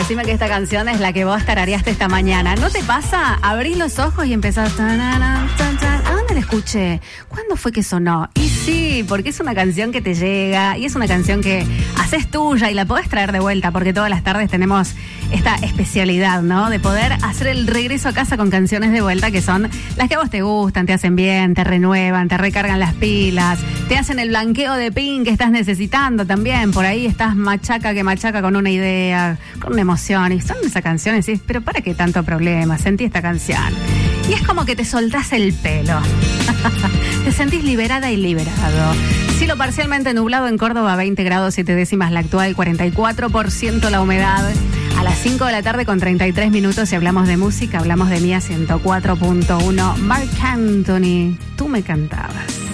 decime que esta canción es la que vos tarareaste esta mañana. ¿No te pasa? Abrís los ojos y empezás... ¿A dónde la escuché? ¿Cuándo fue que sonó? Y sí, porque es una canción que te llega y es una canción que haces tuya y la podés traer de vuelta, porque todas las tardes tenemos esta especialidad, ¿no? De poder hacer el regreso a casa con canciones de vuelta que son las que a vos te gustan, te hacen bien, te renuevan, te recargan las pilas, te hacen el blanqueo de pin que estás necesitando también. Por ahí estás machaca con una idea, con una emoción, y son esas canciones y decís, pero ¿para qué tanto problema? Sentí esta canción. Y es como que te soltás el pelo. Te sentís liberada y liberado. Cielo parcialmente nublado en Córdoba, 20 grados 7 décimas la actual, 44% la humedad. A las 5 de la tarde con 33 minutos, si hablamos de música, hablamos de Mía 104.1. Marc Anthony, tú me cantabas.